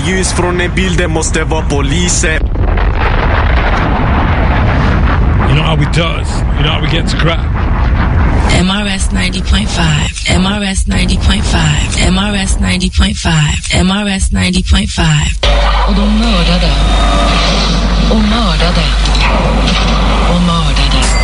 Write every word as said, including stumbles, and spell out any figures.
ljus från en bil, det måste vara polisen. You know how we does. You know how we gets crap. M R S ninety point five. M R S ninety point five. M R S ninety point five. M R S ninety point five.